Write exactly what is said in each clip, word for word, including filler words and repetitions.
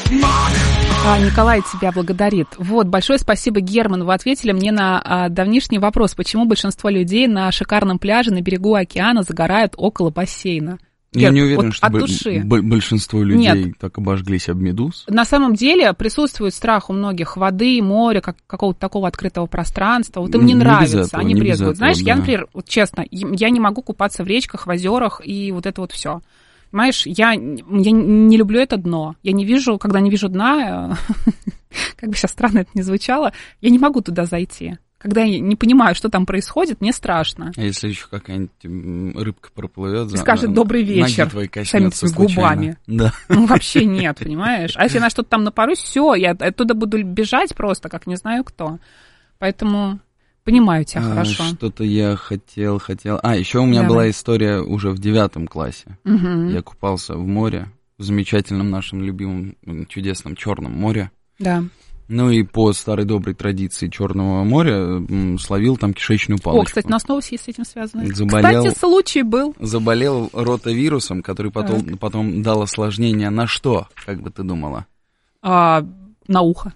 А, Николай тебя благодарит. Вот, большое спасибо, Герман. Вы ответили мне на а, давнишний вопрос, почему большинство людей на шикарном пляже на берегу океана загорают около бассейна. Я Герб, не уверен, вот что от души. Б- большинство людей Нет. так обожглись об медуз. На самом деле присутствует страх у многих воды, моря, как, какого-то такого открытого пространства. Вот им не, не нравится, этого, они брезгуют. этого, Знаешь, да. я, например, вот честно, я не могу купаться в речках, в озерах и вот это вот все. Понимаешь, я, я не люблю это дно. Я не вижу, когда не вижу дна, как бы сейчас странно это ни звучало, я не могу туда зайти. Когда я не понимаю, что там происходит, мне страшно. А если еще какая-нибудь рыбка проплывет, и скажет «добрый вечер» своими губами. Да. Ну, вообще нет, понимаешь? А если я на что-то там напорусь, все, я оттуда буду бежать просто, как не знаю кто. Поэтому понимаю тебя а, хорошо. Что-то я хотел, хотел... А, еще у меня Давай. была история уже в девятом классе. Угу. Я купался в море, в замечательном нашем любимом чудесном Черном море. Да. Ну и по старой доброй традиции Черного моря м, словил там кишечную палочку. О, кстати, у нас новость есть с этим связана. Заболел, Кстати, случай был. Заболел ротавирусом, который потом, потом дал осложнение на что, как бы ты думала? А, на ухо.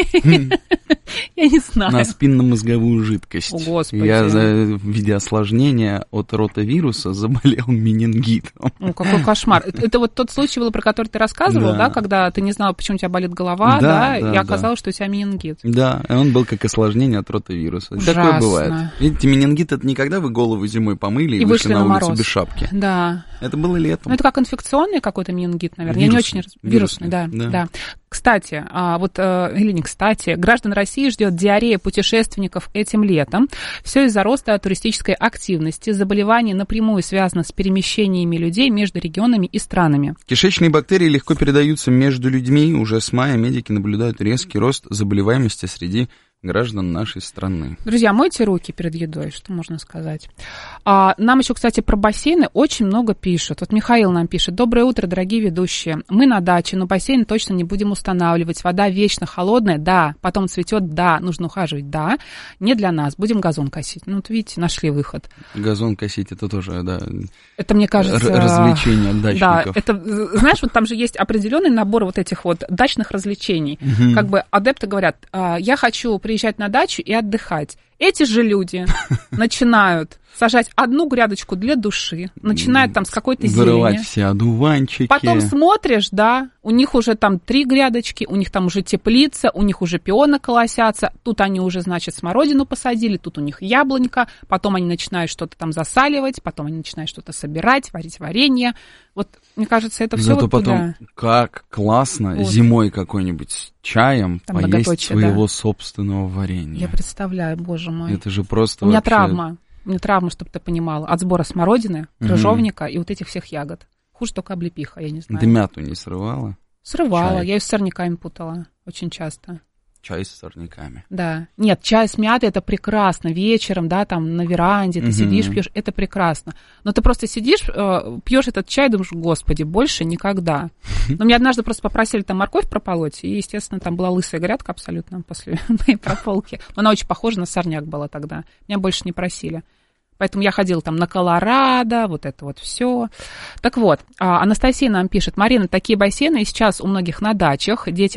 Я не знаю. На спинномозговую жидкость. О, Господи. Я в виде осложнения от ротавируса заболел менингитом. Ну, какой кошмар. Это вот тот случай был, про который ты рассказывал, да, да когда ты не знал, почему у тебя болит голова, да, да, да и оказалось, да. что у тебя менингит. Да, он был как осложнение от ротавируса. Ужасно. Такое бывает. Видите, менингит — это не когда вы голову зимой помыли и, И вышли, вышли на, на улицу мороз. без шапки. Да. Это было летом. Ну, это как инфекционный какой-то менингит, наверное. Вирусный. Я не очень... раз- Вирусный, Вирусный, да, да. да. Кстати, а, вот, э, или не кстати, граждан России ждет диарея путешественников этим летом. Все из-за роста туристической активности. Заболевание напрямую связано с перемещениями людей между регионами и странами. Кишечные бактерии легко передаются между людьми. Уже с мая медики наблюдают резкий рост заболеваемости среди граждан нашей страны. Друзья, мойте руки перед едой, что можно сказать. А, нам еще, кстати, про бассейны очень много пишут. Вот Михаил нам пишет. Доброе утро, дорогие ведущие. Мы на даче, но бассейн точно не будем устанавливать. Вода вечно холодная, да. Потом цветет, да. Нужно ухаживать, да. Не для нас. Будем газон косить. Ну, вот видите, нашли выход. Газон косить — это тоже, да, это, мне кажется... р- развлечение дачников. Да, это, знаешь, вот там же есть определенный набор вот этих вот дачных развлечений. Угу. Как бы адепты говорят, я хочу приезжать на дачу и отдыхать. Эти же люди начинают сажать одну грядочку для души, начинают там с какой-то зелени. Вырывать все одуванчики. Потом смотришь, да, у них уже там три грядочки, у них там уже теплица, у них уже пионы колосятся, тут они уже, значит, смородину посадили, тут у них яблонька, потом они начинают что-то там засаливать, потом они начинают что-то собирать, варить варенье. Вот, мне кажется, это все Зато вот потом, туда. как классно Вот. Зимой какой-нибудь с чаем Там поесть многоточие, своего да. собственного варенья. Я представляю, боже мой. Это же просто У меня вообще... травма. У меня травма, чтобы ты понимала, от сбора смородины, крыжовника и вот этих всех ягод. Хуже только облепиха, я не знаю. Ты мяту не срывала? Срывала, Чай. я ее с сорняками путала очень часто. Чай с сорняками. Да. Нет, чай с мятой — это прекрасно. Вечером, да, там на веранде ты Мгм. сидишь, пьешь, это прекрасно. Но ты просто сидишь, э, пьешь этот чай, думаешь, господи, больше никогда. Но меня однажды просто попросили там морковь прополоть, и, естественно, там была лысая грядка абсолютно после моей прополки. Но она очень похожа на сорняк была тогда. Меня больше не просили. Поэтому я ходила там на Колорадо, вот это вот все. Так вот, Анастасия нам пишет: Марина, такие бассейны сейчас у многих на дачах, дети